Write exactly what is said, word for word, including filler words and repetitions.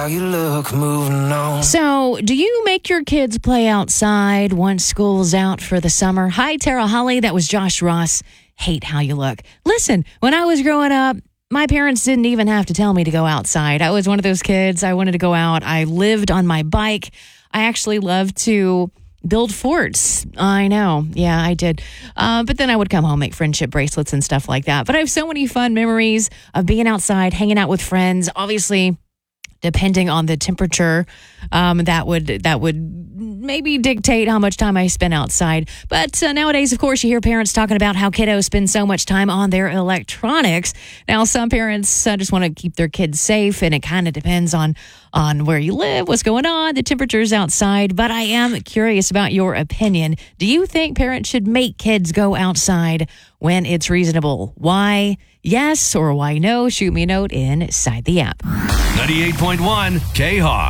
How you look, moving on. So, do you make your kids play outside once school's out for the summer? Hi, Tara Holly. That was Josh Ross. Hate how you look. Listen, when I was growing up, my parents didn't even have to tell me to go outside. I was one of those kids. I wanted to go out. I lived on my bike. I actually loved to build forts. I know. Yeah, I did. Uh, but then I would come home, make friendship bracelets and stuff like that. But I have so many fun memories of being outside, hanging out with friends. Obviously, depending on the temperature, um, that would that would maybe dictate how much time I spend outside. But uh, nowadays, of course, you hear parents talking about how kiddos spend so much time on their electronics. Now, some parents uh, just want to keep their kids safe, and it kind of depends on, on where you live, what's going on, the temperatures outside. But I am curious about your opinion. Do you think parents should make kids go outside when it's reasonable? Why yes or why no? Shoot me a note inside the app. ninety-eight point one K-Hawk.